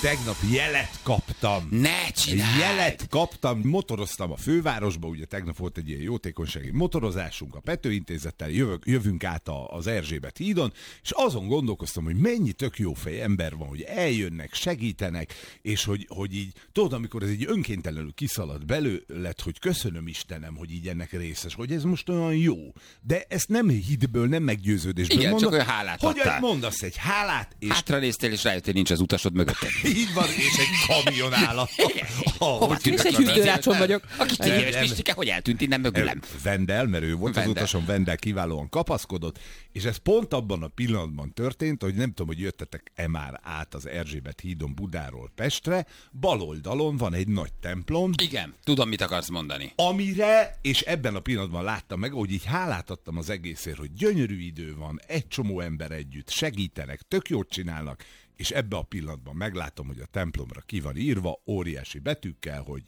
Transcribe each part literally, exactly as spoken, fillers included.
tegnap jelet kaptam. Ne csinálj! Jelet kaptam, motoroztam a fővárosba, ugye tegnap volt egy ilyen jótékonysági motorozásunk a Pető Intézettel, jövök, jövünk át a, az Erzsébet hídon, és azon gondolkoztam, hogy mennyi tök jó fej ember van, hogy eljönnek, segítenek, és hogy, hogy így, tudod, amikor ez így önkéntelenül kiszalad belőled, hogy köszönöm Istenem, hogy így ennek részes, hogy ez most olyan jó. De ezt nem hitből, nem meggyőződésből igen, mondom. csak olyan hálát hogy adtál. mondasz egy hálát, és... Hátra néztél, és rájöttél, nincs az utasod mögötted. Így van, és egy kamion áll a... Hova És egy hűtőrácson vagyok. Aki tíz éves Pistike, hogy eltűnt innen mögülem? Vendel, mert ő volt Vendel. az utason, Vendel kiválóan kapaszkodott, és ez pont abban a pillanatban történt, hogy nem tudom, hogy jöttetek-e már át az Erzsébet hídon Budáról Pestre, bal oldalon van egy nagy templom, Igen, tudom, mit akarsz mondani. amire, és ebben a pillanatban láttam meg, hogy így hálát adtam az egészért, hogy gyönyörű idő van, egy csomó ember együtt, segítenek, tök jót csinálnak, és ebben a pillanatban meglátom, hogy a templomra ki van írva óriási betűkkel, hogy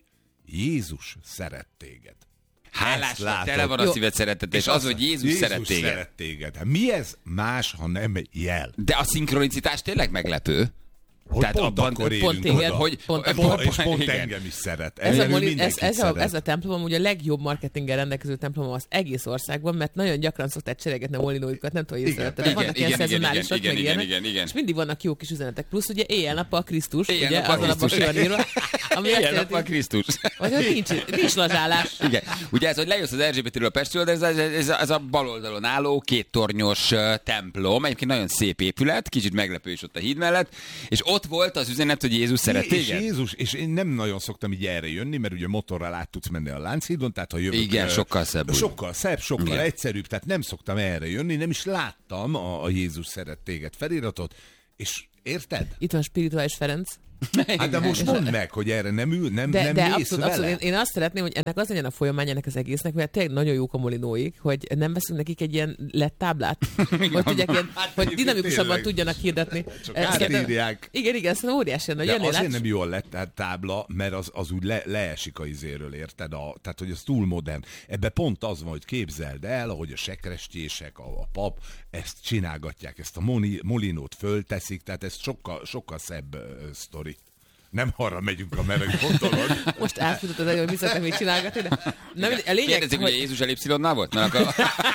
Jézus szeret téged. Hálás, látod. tele van a Jó. szíved szeretet, és az, azt hogy mondja, Jézus szeret téged. szeret téged. Hát mi ez más, ha nem jel? De a szinkronicitás tényleg meglepő. Hogy Tehát pont abban- akkor pont érünk téged, oda. hogy- pont, hogy- pont, És pont igen. engem is szeret. Ez a, Engem moli, ez, mindenkit ez, a, szeret. ez a templom amúgy a legjobb marketinggel rendelkező templom az egész országban, mert nagyon gyakran szokták cserégetni a molinóikat, nem tudom, hogy Igen, észrevetted. igen, Vannak ilyen igen, igen, szezonálisak, igen, meg igen, ilyenek, igen, igen. és mindig vannak jó kis üzenetek. Plusz ugye éjjel-nappal Krisztus, ugye, Éjjel-nappal az alapban Krisztus. ki van írva, ami azt Ilyen nap jelenti, van Krisztus. hogy ott nincs, nincs lazsálás. Igen. Ugye ez, hogy lejössz az Erzsébetről a Pestről, de ez, ez, ez, ez a bal oldalon álló két tornyos uh, templom, egyébként nagyon szép épület, kicsit meglepő is ott a híd mellett, és ott volt az üzenet, hogy Jézus szeret És téged. Jézus, és én nem nagyon szoktam így erre jönni, mert ugye motorral át tudsz menni a Lánchídon, tehát ha jövök... Igen, ö, sokkal szebb úgy. Sokkal szebb, sokkal Igen. egyszerűbb, tehát nem szoktam erre jönni, nem is láttam a, a Jézus szeret téged feliratot, és érted? Itt van Spirituális Ferenc. Hát de most mondd meg, hogy erre nem ül, nem, De, nem de mész abszolút, vele. abszolút. Én, én azt szeretném, hogy ennek az legyen a folyamány ennek az egésznek, mert tényleg nagyon jók a molinóik, hogy nem veszünk nekik egy ilyen lett táblát, hogy tudják ilyen, Hát hogy egyébként dinamikusabban tényleg. tudjanak hirdetni. Csak Ez szerintem- átírják. Igen, igen, szerintem óriási lenne. De Jönnél azért át, nem jó a lett tehát tábla, mert az, az úgy le, leesik a izéről, érted? A, tehát, hogy az túl modern. Ebbe pont az van, hogy képzeld el, ahogy a sekrestjések, a, a pap ezt csinálgatják, ezt a moni, molinót fölteszik, tehát ez sokkal, sokkal szebb uh, sztori. Nem arra megyünk a meleg gondolod. most átfutott az elő, hogy mi szeretnék még csinálgatni, de nem, a lényeg, Kérdezik, hogy hogy Jézus elipszilonnál volt? Mert akkor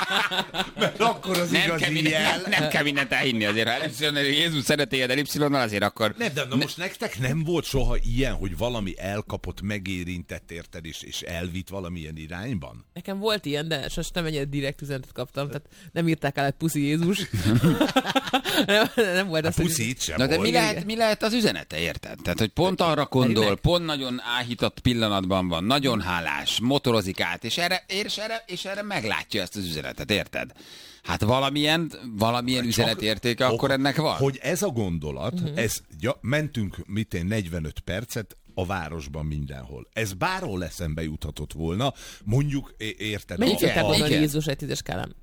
Mert akkor az nem, kell igazi mindent, jel. nem, nem kell mindent elhinni azért. Ha elipszilonnal, Jézus szeret téged elipszilonnal, azért akkor... Nem, de na most nektek nem volt soha ilyen, hogy valami elkapott, megérintett, érted, és, és elvitt valamilyen irányban? nekem volt ilyen, de sosem nem ennyire direkt üzenetet kaptam, tehát nem írták el egy puszi Jézus. nem, nem volt A az, hogy- puszi itt sem Na de volt. mi lehet, mi lehet az üzenete, érted? Tehát, hogy pont arra gondol, meg. pont nagyon áhított pillanatban van, nagyon hálás, motorozik át, és erre, és erre, és erre meglátja ezt az üzenetet, érted? Hát valamilyen, valamilyen üzenetértéke akkor ennek van? Hogy ez a gondolat, Mhm. uh-huh. ez, ja, mentünk mit én negyvenöt percet a városban mindenhol. Ez bárhol eszembe juthatott volna, mondjuk, é- érted? Mennyit a- tudtál a- gondolni igen. Jézus egy tízes skálán?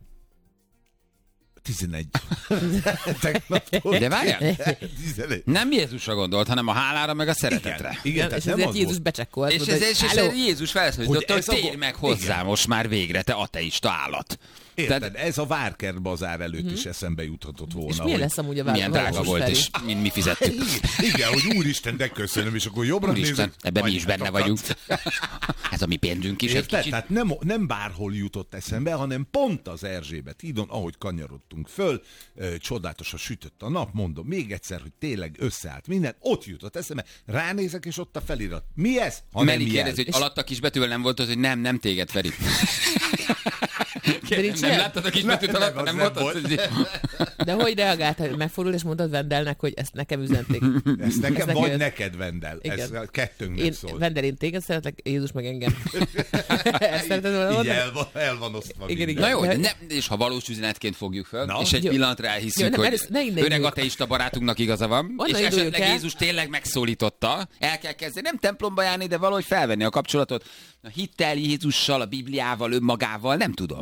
tizenegy. Tegnaptól. De várjál, tizenegy. nem Jézusra gondolt, hanem a hálára meg a szeretetre. Igen, igen, tehát és nem ezért az Jézus volt. becsekkolt. És, mondta, ez, hogy és, és háló. Jézus felszólította, Hogy hogy ez a térj go- meg hozzá Igen. most már végre, te ateista állat. Érted, ez a Várkert bazár előtt uh-huh. is eszembe juthatott volna. És milyen hogy- lesz amúgy a Milyen város drága volt, felé? és mind mi fizettük. Igen, hogy úristen, de köszönöm, és akkor jobbra Úristen, nézek. ebben mi is benne anyátokat. vagyunk. Ez a mi pénzünk is egy Érted? kicsit. Tehát nem, nem bárhol jutott eszembe, hanem pont az Erzsébet hídon, ahogy kanyarodtunk föl, ö, csodálatosan sütött a nap, mondom még egyszer, hogy tényleg összeállt minden, ott jutott eszembe, ránézek, és ott a felirat. Mi ez? Ha Meli nem jel. kérdezi, hogy alatt a kisbetűvel nem volt az, hogy nem, nem téged, Feri. nincs Nem ilyen? láttad a kisbetűt Nem, alatt, az nem nem volt az, volt. hogy... De hogy reagált, hogy megfordult, és mondtad Vendelnek, hogy ezt nekem üzenték. Ez nekem, Ez vagy neked. neked, Vendel. Ez Igen. a kettőnknek Én, szól. Vendel, én téged szeretlek, Jézus meg engem. Ezt szereted volna Így mondani? el van, el van osztva Igen, minden. Na jó, de De- nem, és ha valós üzenetként fogjuk fel, Na. és egy Jó. pillanatra Jó, elhiszük, nem, hogy először ne innen öreg induljunk. ateista barátunknak igaza van, Onnan és induljunk esetleg el. Jézus tényleg megszólította, el kell kezdeni, nem templomba járni, de valahogy felvenni a kapcsolatot a hittel Jézussal, a Bibliával, önmagával, nem tudom.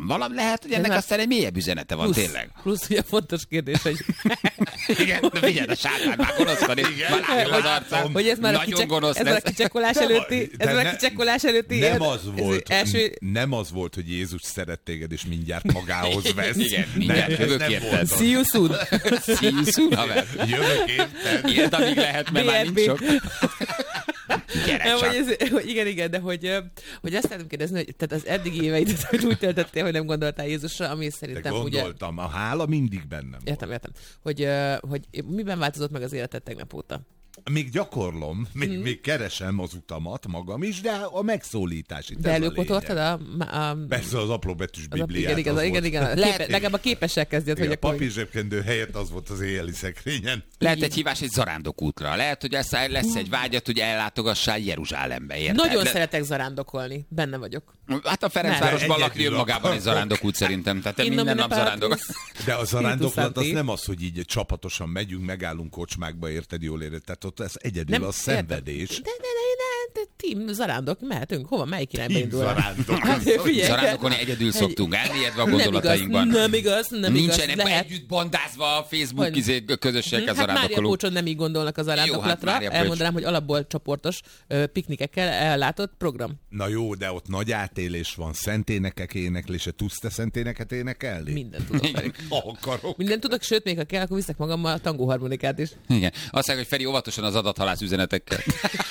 Valami lehet, hogy ennek aztán egy mélyebb üzenete van, plusz, tényleg. Plusz, ugye fontos kérdés, hogy... Igen, de figyelj, a sátán már gonoszkodik. Már látom az arcán. Hogy ez már a, Nagyon kicsek, gonosz ez már a lesz. kicsekkolás előtti, ez már a kicsekkolás előtti. Nem az volt, első... nem az volt, hogy Jézus szeret téged, és mindjárt magához vesz. Igen, mindjárt jövök érted. See you soon. See you soon, haver. Jövök érted. Érd, amíg lehet, mert már nincs sok. Gyere Nem, csak. hogy, ez, hogy igen, igen, de hogy, hogy azt szeretném kérdezni, hogy tehát az eddigi éveidet hogy úgy töltöttél, hogy nem gondoltál Jézusra, ami De szerintem gondoltam, ugye... a hála mindig bennem Értem, volt. értem. Hogy, hogy miben változott meg az életed tegnap óta? Még gyakorlom, még, mm. még keresem az utamat magam is, de a megszólítás itt De ez a előpotoltad lényeg. a... a Persze az apró-betűs az a, bibliát. igen, igen, igen, igen, Lehet, Képe, legalább a képessel kezdjed, hogy hogy a akkor... papír zsebkendő helyett az volt az éjjeli szekrényen. Lehet egy hívás egy zarándokútra. Lehet, hogy lesz, lesz egy vágyat, hogy ellátogassál Jeruzsálembe, érted? Nagyon De- szeretek zarándokolni, benne vagyok. Hát a Ferencvárosban Nem. lakni önmagában egy zarándokút szerintem. Tehát te Én minden nomine nap zarándok. patris. De a zarándoklat az Santi. nem az, hogy így csapatosan megyünk, megállunk kocsmákba, érted, jól érted. Tehát ott ez egyedül Nem, a szenvedés. De, de, de, de, de, team zarándok, mehetünk, hova, melyik irányba Team indul? zarándok. Hát, figyelj, Zarándokolni egyedül szoktunk, elmélyedve a gondolatainkban. Nem igaz, nem igaz, nem Nincsenek igaz. Lehet, együtt bandázva a Facebook Hogy- izé, közösségek hát Mária zarándokolók. Pócson nem így gondolnak az arándokratra. Mária Pócs. Elmondanám, hogy alapból csoportos ö, piknikekkel ellátott program. Na jó, de ott nagy átélés van, szenténekek éneklése. Tudsz te szenténeket énekelni? Mindent tudok, Feri. Akarok. Mindent tudok, sőt, még ha kell, akkor viszek magammal a tangóharmonikát is. Igen. Azt mondják, hogy Feri óvatosan az adathalász üzenetekkel.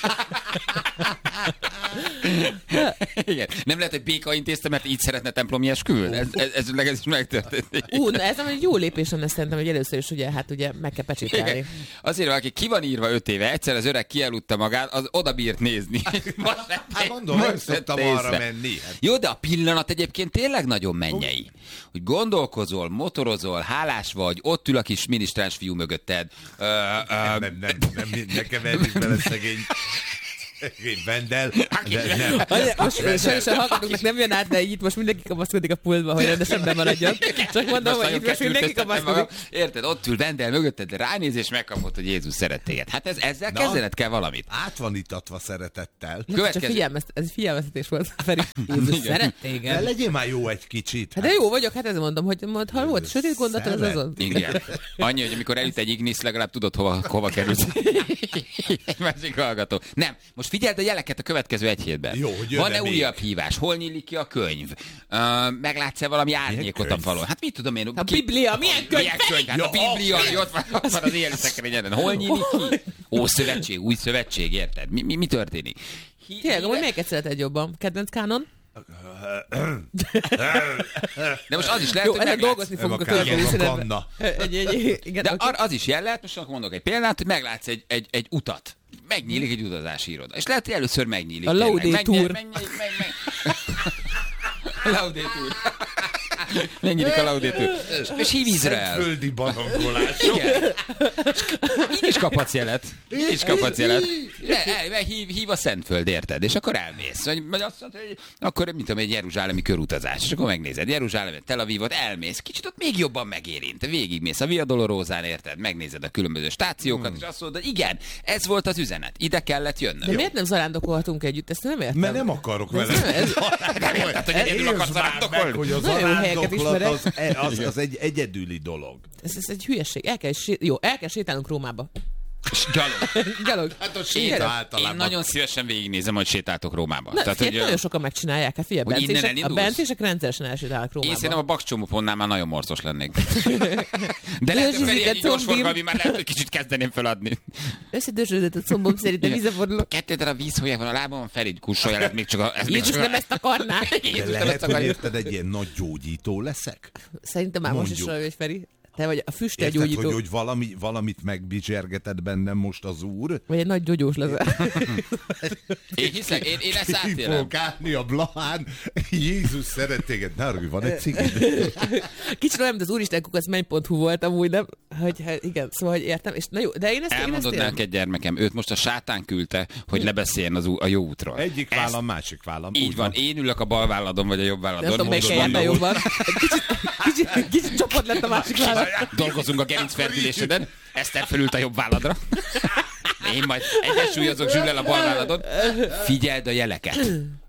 Igen. Nem lehet, hogy Béka intézte, mert így szeretne templomi esküvőn? Ez, ez, ez, ez is megtörtént. Ú, na ez nem egy jó lépés lenne szerintem, hogy először is ugye, hát ugye meg kell pecsételni. Igen. Azért, valaki ki van írva öt éve, egyszer az öreg kieludta magát, az oda bírt nézni. Most Hát mondom, nem szoktam arra menni. Hát. Jó, de a pillanat egyébként tényleg nagyon mennyei. Hogy gondolkozol, motorozol, hálás vagy, ott ül a kis minisztráns fiú mögötted. Ö, ö, Nem, nem, nem, nem, ne keverjük bele szegény, szegény Vendel. De nem. Anya, most sajnos a hallgatóknak nem jön át, de így most mindenki kapaszkodik a pultba, hogy rendesen bemaradjon. Csak mondom, Most hogy itt nagyon most mindenki ketültöztettem kapaszkodik. magam. Érted? Ott ül Vendel mögötted, ránéz és megkapod, hogy Jézus szeret téged. Hát ez, ezzel Na. kezdened kell valamit. Át van itatva szeretettel. Csak Következő. figyelmeztet, ez egy figyelmeztetés volt, Feri. Jézus Igen. szeret De téged. legyél már jó egy kicsit. Hát de jó vagyok, hát ezt mondom, hogy mond, ha volt sötét gondolatod, az Szeret. azon. Igen. Annyi, hogy amikor elüt egy ignisz, legalább tudod, hova, hova kerülsz. Egy másik hallgató. Nem, most figyeld a jeleket a következő egy hétben. Jó, hogy jön-e Van-e még? újabb hívás? Hol nyílik ki a könyv? Uh, meglátsz-e valami árnyékot a könyv? falon? Hát mit tudom én? A Biblia, milyen könyv? Milyen könyv? Hát Ja, a Biblia, a- ami ott van, ott van az éjjeli szekrényeden. Hol nyílik ki? Ó, szövetség, új szövetség, érted? Mi, mi, mi történik? Hi- Tényleg, amúgy melyiket szereted jobban? Kedvenc kánon? De most az is lehet, Jó, hogy ezen meglátsz. dolgozni Nem fogunk a a kánon, következő a szünetben. kanna. Egy, egy, igen, De oké. ar- az is jel lehet, most akkor mondok egy példát, hogy meglátsz egy, egy, egy utat. Megnyílik egy utazási iroda. És lehet, hogy először megnyílik. A tényleg. Laudator. Megnyílik, megnyílik, megnyílik. Laudator. Megnyílik a Laudator. És hív Izrael. Földi barangolások. Igen. Így is kaphatsz jelet. Így is kaphatsz jelet. Le, el, hív, hív a Szentföld, érted? És akkor elmész. Vagy, vagy azt mondod, hogy akkor, mint tudom, egy jeruzsálemi körutazás. És akkor megnézed Jeruzsálemet, Tel Avivot, elmész. Kicsit ott még jobban megérint. Végigmész a Via Dolorózán, érted? Megnézed a különböző stációkat, Hmm. és azt mondod, igen, ez volt az üzenet. Ide kellett jönnöm. De miért nem zarándokolhatunk együtt? Ezt nem értem. Mert nem akarok Ez vele. nem, ez, Nem érted, hogy egyedül akarsz Értsd már meg, zarándokolni? hogy az Nagyon jó helyeket zarándoklat az, ismerek. az, az egy egyedüli dolog. ez, ez egy hülyeség. El kell, sé- jó, el kell sétálnunk Rómába. És gyalog. Gyalog. Hát a Igen. séta Én általában. nagyon szívesen végignézem, hogy sétáltok Rómába. Na, Tehát, figyelj, hogy, nagyon sokan megcsinálják. Hát figyelj, Hogy innen bencések, a elindulsz? bencések rendszeresen elsétálnak Én szerintem Rómába. a bakcsomópontnál már nagyon morcos lennék. De lehet, hogy Feri Dörzsözített egy gyors combim. forgalmi már lehet, hogy kicsit kezdeném feladni. Összedörzsözött a combom szerintem vízeforduló. Kettő darab vízhólyag van a lábamon, Feri kussolja lett még csak a... Ez még Jézus csak a- nem ezt akarná. De Jézus nem lehet, ezt hogy akarja. érted, egy ilyen nagy gyógyító leszek? Szerintem már most is Mondjuk. olyan vagy, Feri. Te vagy a füstel Érted, gyógyító. hogy, hogy valami, valamit megbizsergetett bennem most az úr? Vagy egy nagy gyógyós leszel. Én hiszek, én, én ezt Ki átélem. fogok állni a Blahán, Jézus szeret téged. Ne arra, van egy cigid? Kicsit olyan, mint az úristen kukac menny pont hu volt amúgy, nem? Hogy, hát igen, szóval, hogy értem. És na jó, de én ezt, én ezt Elmondod értem. neked, gyermekem, őt most a sátán küldte, hogy ne beszéljen az ú- a jó útról. Egyik Ezt- vállam, másik vállam. Így Úgy van, én ülök a bal válladon, vagy a jobb Nem válladon. tudom, melyik Mondom, helyen mondom, jobban. Kicsit, kicsit, kicsit csoport lett a másik vállalat. Dolgozunk a gerincferdüléseden, Eszter felült a jobb válladra. Én majd egyensúlyozok Zsüllel a bal válladon. Figyeld a jeleket.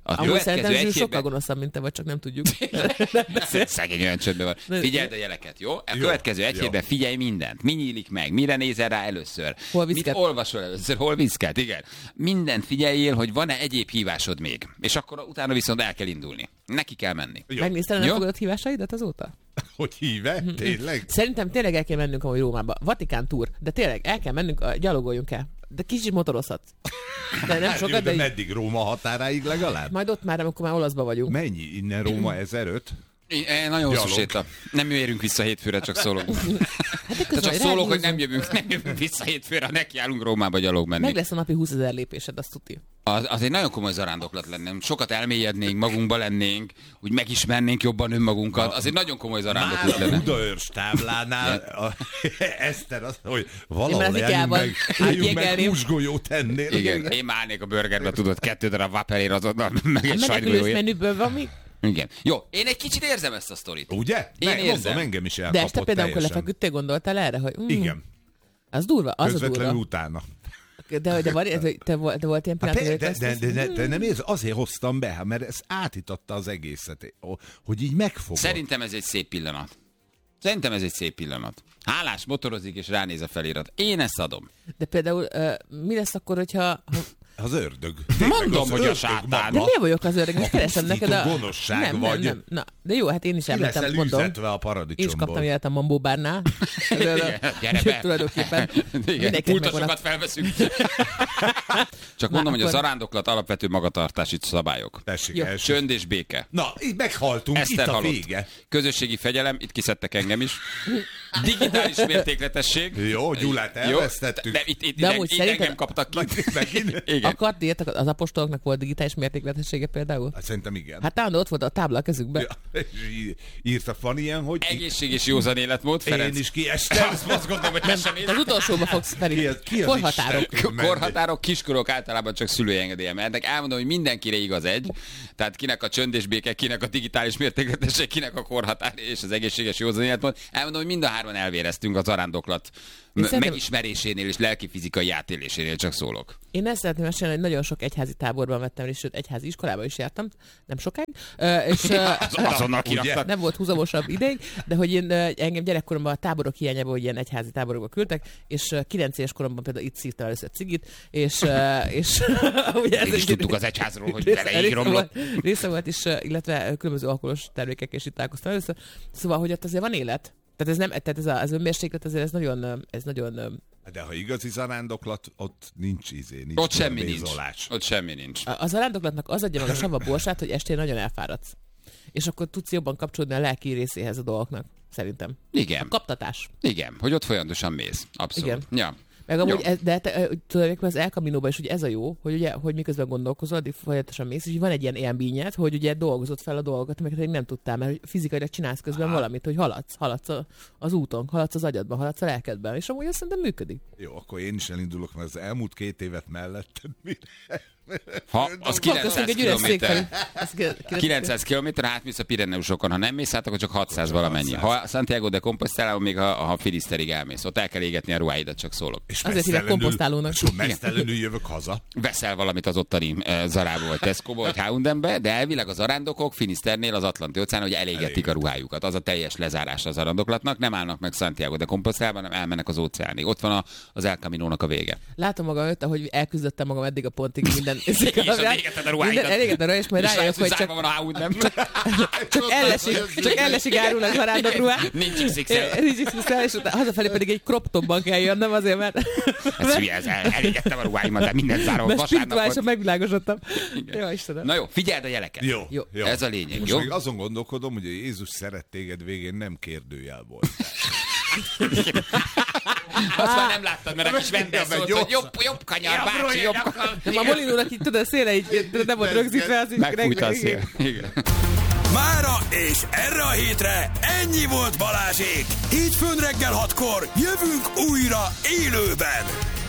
Amúgy szerintem Zsül sokkal gonoszabb, mint te vagy, csak nem tudjuk. Szegény olyan csődben van. Figyeld a jeleket, jó? A következő egy hétben figyelj mindent. Mi nyílik meg? Mire nézel rá először? Hol Mit viszket? olvasol először? Hol viszket? Igen. Mindent figyeljél, hogy van-e egyéb hívásod még. És akkor utána viszont el kell indulni. Neki kell menni. Megnézted, nem fogadott hívásaidat azóta? Hogy híve? Tényleg? Szerintem tényleg el kell mennünk amúgy Rómába. Vatikán túr. De tényleg el kell mennünk, gyalogoljunk el. De kicsit motorozhatsz. De nem Hát sokat, jó, de... de meddig? Róma határáig legalább? Majd ott már, amikor már olaszba vagyunk. Mennyi? Innen Róma ezeröt? É, nagyon hosszú Gyalog. séta. Nem érünk vissza hétfőre, csak szólok. Hát De csak szólok, hogy nem jövünk, nem jövünk vissza hétfőre, nekiállunk Rómába gyalog menni. Meg lesz a napi húszezer lépésed, azt tuti. Az, az egy nagyon komoly zarándoklat lenne. Sokat elmélyednénk, magunkba lennék, úgy megismernénk jobban önmagunkat. Az egy nagyon komoly zarándoklat Már a lenne. Budaörs táblánál a, Eszter azt, hogy valahol Én már az álljunk Ikában meg, álljunk meg átjegelném. húsgolyót ennél. Igen, én már állnék a burgerbe, tudod, kettő darab vaperér azonnal, meg egy A menekülős sajtgolyóért. menüből van mi? Igen. Jó, én egy kicsit érzem ezt a sztorit. Ugye? Én Meg, érzem. mondom, engem is De elkapott este például, amikor teljesen. lefeküdtél, gondoltál erre, hogy mm, Igen, az durva, az a közvetlenül durva. utána. De, de, de, de, te, volt, de volt ilyen Hát pillanat, de, hogy de, azt de, de, de, mondod, de nem érz, azért hoztam be, mert ez átitatta az egészet, hogy így megfogod. Szerintem ez egy szép pillanat. Szerintem ez egy szép pillanat. Hálás motorozik és ránéz a felirat. Én ezt adom. de például uh, mi lesz akkor, hogyha... Ha, Az ördög. Mondom, az hogy a ördög sátán. maga. de miért vagyok az öreg? Most keresem Pusztító neked a... gonoszság nem, vagy. Nem, nem, na, de jó, hát én is Ki leszel említem, mondom. üzetve a Én is paradicsomból. kaptam élet a Mambó bárnál. Gyere be. Tulajdonképpen. Igen, Mindenkinek megvan a... pultosokat felveszünk. Csak mondom, hogy a akkor- zarándoklat alapvető magatartási szabályok. Tessék, Jó. első. Csönd és béke. Na, így meghaltunk, Eszter itt a halott. vége. Közösségi fegyelem, itt kiszedtek engem is. Digitális mértékletesség. Jó, Gyulát Jó, elvesztettük. de itt, itt, De itt, amúgy itt szerinted- engem kaptak ki. Megint? Igen. Akart, írtak, az apostoloknak volt digitális mértékletessége például? Hát szerintem igen. Hát talán ott volt a tábla a kezükben. Ja, és í- írtak van ilyen, hogy Egészség és józan életmód, Ferenc. én is kiestem. Azt gondolom, hogy te sem Te az utolsóba fogsz Ki felé. az- ki az Korhatárok. Isten? Korhatárok, kiskorok általában csak szülői engedélye mehetnek. Elmondom, hogy mindenkire igaz egy. Tehát kinek a csönd és béke, kinek a digitális mértékletesség, kinek a korhatár és az egészséges józan életmód. Elmondom, hogy mind a hárman elvéreztünk a zarándoklat m- szerintem- megismerésénél és lelki-fizikai átélésénél, csak szólok. Én ezt szeretném mesélni, hogy nagyon sok egyházi táborban vettem részt, sőt, egyházi iskolában is jártam, nem sokáig, Ö, és ö, Az, azonnal ugye? kiraktak. nem volt húzamosabb ideig, de hogy én, ö, engem gyerekkoromban a táborok hiányában, hogy ilyen egyházi táborokba küldtek, és ö, kilenc éves koromban például itt szívtam először cigit, és, ö, és ugye ez Még is egy- tudtuk az egyházról, hogy része- beleig része romlott. volt, része volt is, ö, illetve különböző alkoholos termékek, és itt találkoztam először. Szóval, hogy ott azért van élet. Tehát ez nem, tehát ez a, az önmérséklet azért ez nagyon, ö, ez nagyon ö, De ha igazi zarándoklat, ott nincs izé, nincs Ott semmi nincs. bézolás. Ott semmi nincs. A- az arándoklatnak az adja meg a sava borsát, hogy estén nagyon elfáradsz. És akkor tudsz jobban kapcsolódni a lelki részéhez a dolgoknak, szerintem. Igen. A kaptatás. Igen, hogy ott folyamatosan mész. Abszolút. Igen. Ja. Meg amúgy, Jó. ez, de te, ö, tulajdonképpen az El Caminóban is ugye ez a jó, hogy ugye, hogy miközben gondolkozol, addig folyamatosan mész, és így van egy ilyen élményed, hogy ugye dolgozod fel a dolgokat, amiket még nem tudtál, mert hogy fizikailag csinálsz közben Aha. valamit, hogy haladsz, haladsz a, az úton, haladsz az agyadban, haladsz a lelkedben, és amúgy azt szerintem működik. Jó, akkor én is elindulok, mert az elmúlt két évet melletted mi? Ha az kilencszáz Köszönjük egy üres szék felé. kilométer, Az ki- kilencszáz kilométer, átmész a Pireneusokon. Ha nem mész át, akkor csak hatszáz valamennyi. Ha Santiago de Compostelában még ha, ha Filiszterig elmész, ott el kell égetni a ruháidat, csak szólok. És Azért hívják mesztelenül- komposztálónak. És akkor mesztelenül jövök haza. Veszel valamit az ottani uh, Zarába, vagy Tesco-ba, vagy H and M-be, de elvileg az arándokok Finisternél az Atlanti óceán, hogy elégetik a ruhájukat. Az a teljes lezárás az arándoklatnak. Nem állnak meg Santiago de Compostelában, hanem elmennek az óceánig. Ott van a, az El Caminónak a vége. Látom magam előtt, ahogy elküzdöttem magam eddig a pontig minden. És az égetted a ruháidat. Minden elégetted a ruháidat, és majd És rájövök, rájössz, hogy zárva csak, van a H and M. csak ellesig, csak ellesig árulnak zarándok ruhák. Nincs iksz iksz el. Nincs iksz iksz el, és utána hazafelé pedig egy crop topban kell jönnöm azért, mert, Ez hülye, ez el, elégettem a ruháimat, de minden zárom mert vasárnapot. spirituálisan megvilágosodtam. Igen. Jó, Istenem. Na jó, figyeld a jeleket. Jó, Jó. jó. Ez a lényeg, Most jó? még azon gondolkodom, hogy a Jézus szeret téged végén nem kérdőjel volt. Azt már nem láttad, mert a kis vendég Ja, szólt, jó. hogy jobb, jobb kanyar, bácsi, jobb kanyar. Nem, a Molinónak így tudod, széle így nem volt rögzítve, az így Megfújta a szél. Igen. Mára és erre a hétre ennyi volt Balázsék. Hétfőn reggel hatkor jövünk újra élőben.